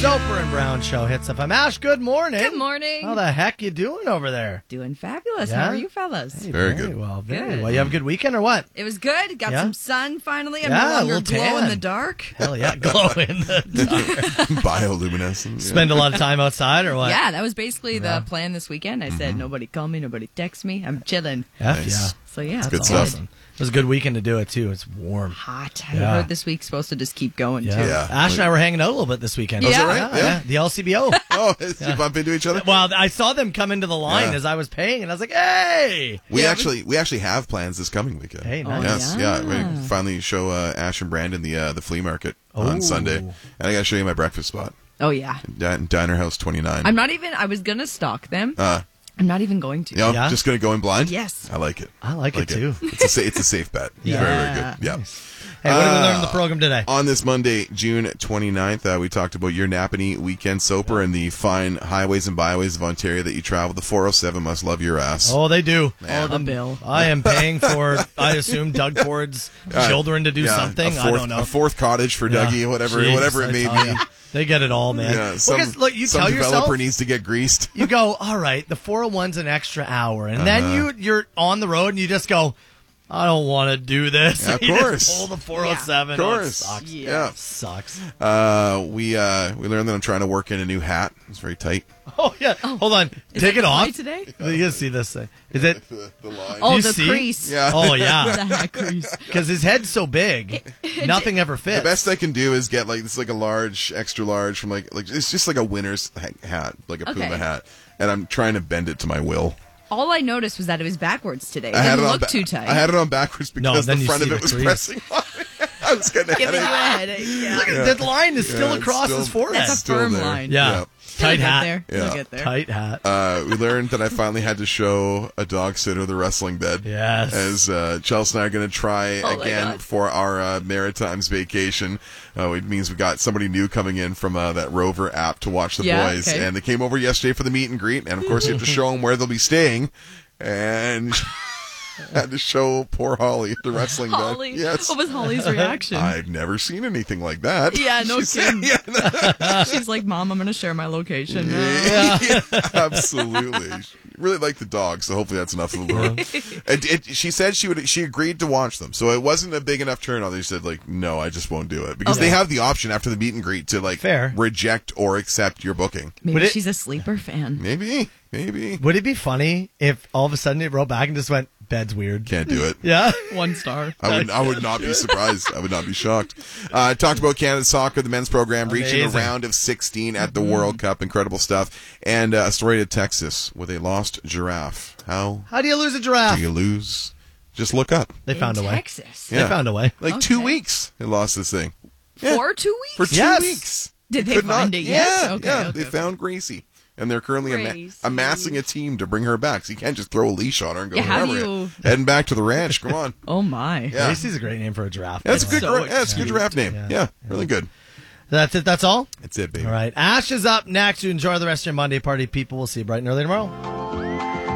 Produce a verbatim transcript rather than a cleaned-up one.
Soper and Brown Show hits F M. Ash, good morning. Good morning. How the heck you doing over there? Doing fabulous. Yeah? How are you fellas? Hey, Very very good. well. Very Good. well. You have a good weekend or what? It was good. Got Yeah? some sun finally. I'm Yeah, no a longer little glow in tan. the dark. Hell yeah, glow in the dark. Bioluminescence. Yeah. Spend a lot of time outside or what? Yeah, that was basically Yeah. the plan this weekend. I said, nobody call me, nobody text me. I'm chilling. F Nice. yeah. So yeah, That's good it's stuff. Awesome. It was a good weekend to do it too. It's warm. Hot. I Yeah. heard this week's supposed to just keep going Yeah. too. Yeah. Ash and I were hanging out a little bit this weekend. Oh, is that right? Yeah, Yeah. yeah. The L C B O. Oh, you bump into each other? Well, I saw them come into the line Yeah. as I was paying, and I was like, "Hey!" We Yeah, actually we actually have plans this coming weekend. Hey, Oh, nice. Yes, yeah. yeah. We finally show uh, Ash and Brandon the uh, the flea market Oh. on Sunday, and I got to show you my breakfast spot, Oh yeah. Din- Diner House twenty-nine. I'm not even. I was gonna stalk them. uh, I'm not even going to. you know, Yeah? just gonna go in blind. Yes. I like it. I like it, too. It's a sa- it's a safe bet. It's Yeah. very very good. Yeah. Hey, what did we Uh, learn in the program today? On this Monday, June twenty-ninth, uh, we talked about your Napanee weekend soaper and the fine highways and byways of Ontario that you travel. The four oh seven must love your ass. Oh, they do. Oh, the bill. I am paying for, I assume, Doug Ford's Uh, children to do yeah, something. A I fourth, don't know. A fourth cottage for Yeah. Dougie, whatever, Jeez, whatever I it may tell be. ya. They get it all, man. Yeah, some, because, look, you some tell developer yourself, needs to get greased. you go, all right, the four oh one's an extra hour. And then you, you're on the road and you just go, I don't want to do this. Yeah, of You just course. pull the four oh seven. Of Oh, it course. sucks. Yeah. Sucks. Uh, we uh, we learned that I'm trying to work in a new hat. It's very tight. Oh, yeah. Hold on. Is Take it it off. high today? You can see this thing. Is it? The, the line. Oh, you the see? crease. Yeah. Oh, yeah. The hat crease. Because his head's so big, nothing ever fits. The best I can do is get like it's like a large, extra large from like like it's just like a winter's ha- hat, like a Puma Okay. hat, and I'm trying to bend it to my will. All I noticed was that it was backwards today. It I had didn't it on look ba- too tight. I had it on backwards No, because then the you front see of it the was crease. pressing on me. I was getting a Giving you a headache. headache. Yeah. Look at that line is still Yeah, it's across still- his forehead. That's a Still firm there. line. yeah. Yeah. Tight It'll hat. Get there. Yeah. It'll get there. Tight hat. Uh, we learned that I finally had to show a dog sitter the wrestling bed. Yes. As uh, Chelsea and I are going to try Oh my again God. for our uh, Maritimes vacation. Uh, it means we got somebody new coming in from uh, that Rover app to watch the Yeah, boys. okay. And they came over yesterday for the meet and greet. And of course, you have to show them where they'll be staying. And had to show poor Holly the wrestling Holly. bed. Yes. What was Holly's reaction? I've never seen anything like that. Yeah, no She said- kidding. yeah, She's like, Mom, I'm going to share my location. Yeah, absolutely. She really liked the dog, so hopefully that's enough of the lure. it, it, she said she would. She agreed to watch them, so it wasn't a big enough turn on. They said like, no, I just won't do it because Okay. they have the option after the meet and greet to like Fair. reject or accept your booking. Maybe Would it- she's a sleeper fan. Maybe, maybe Would it be funny if all of a sudden it wrote back and just went, bed's weird? can't do it. Yeah. One star. I would, I would not be surprised. I would not be shocked. Uh, talked about Canada Soccer, the men's program, reaching a Amazing. round of sixteen at the World Cup. Incredible stuff. And uh, a story to Texas with a lost giraffe. How How do you lose a giraffe? do you lose? Just look up. They In found a way. Texas. Yeah. They found a way. Like Okay. two weeks, they lost this thing. Yeah. For two weeks? For two Yes. weeks. Did they could find not- it yet? Yeah, Okay, yeah. okay, they okay. found Gracie. And they're currently ama- Gracie. amassing a team to bring her back. So you can't just throw a leash on her and go, Yeah, how do "Remember, you- heading back to the ranch. Come on. Oh, my. Yeah. Gracie's a great name for a giraffe. That's a by good, the way. So gra- yeah, it's a good cute. giraffe name. Yeah. Yeah, really good. That's it. That's all? That's it, baby. All right. Ash is up next. You enjoy the rest of your Monday party, people. We'll see you bright and early tomorrow.